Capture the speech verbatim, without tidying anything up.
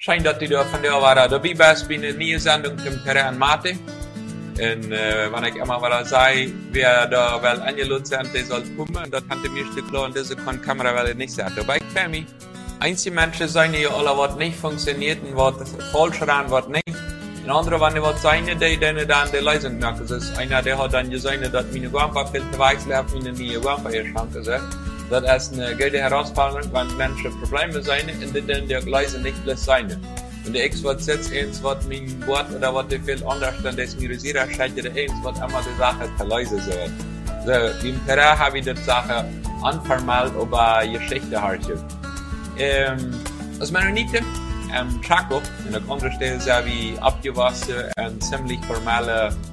Schijn dat die er van der waren dabei bist bij een nieuwe Sendung zum Terrain Mate. En uh, wanneer ik immer wel zei, wer da wel angeladen sind, die soll kommen. Und das hat mir nicht klar, und diese kann Kamera wel nicht sagen. Dabei kann ich. Einige Menschen sagen ja alle, was nicht funktioniert und was falsch ran, was nicht. Und andere, wenn die was sagen, die dann dann die Leistung merken. Das ist einer, der hat dann gesagt, dass meine Guampa viel zu weit laufen in die Guampa hier schranken. Das ist eine gute Herausforderung, wenn Menschen Probleme sein und die dann die Gleise nicht plus sein. Und der X wird jetzt eins, was mein Wort oder was die viel anders dann das mir sicher scheint, der eins, was immer die Sache verleise wird. So, im Terrain habe ich die Sache unformell über Geschichte harche. Ähm, als Mennonite, ähm, Chaco, in der anderen Stelle sehr wie abgewaschen und ziemlich formelle